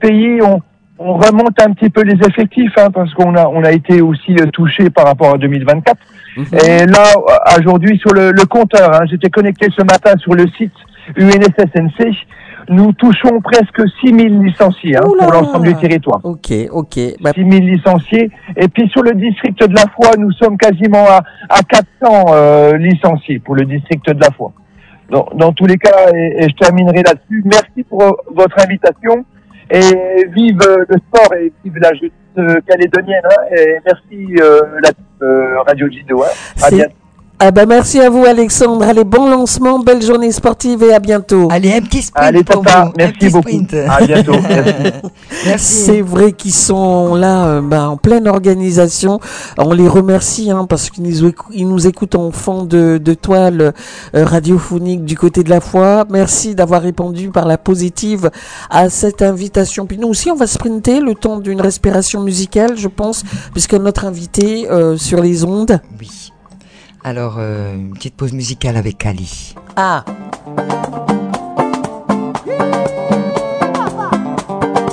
pays, on remonte un petit peu les effectifs, hein, parce qu'on a été aussi touché par rapport à 2024. Et là, aujourd'hui, sur le compteur, hein, j'étais connecté ce matin sur le site UNSSNC. Nous touchons presque 6000 licenciés, hein, pour l'ensemble du territoire. Ok. 6000 licenciés. Et puis sur le district de la Foi, nous sommes quasiment à 400 licenciés pour le district de la Foi. Dans tous les cas, et je terminerai là-dessus, merci pour votre invitation. Et vive le sport et vive la jeunesse calédonienne. Hein, et merci la Radio J2. Hein. À bientôt. Ah bah merci à vous Alexandre, allez bon lancement, belle journée sportive et à bientôt. Allez un petit sprint. Allez pour tata, vous. merci beaucoup. Sprint. À bientôt. Merci. C'est vrai qu'ils sont là en pleine organisation. On les remercie parce qu'ils nous écoutent en fond de toile radiophonique du côté de la Foi. Merci d'avoir répondu par la positive à cette invitation. Puis nous aussi on va sprinter le temps d'une respiration musicale, je pense, puisque notre invité sur les ondes. Oui. Alors, une petite pause musicale avec Ali. Ah.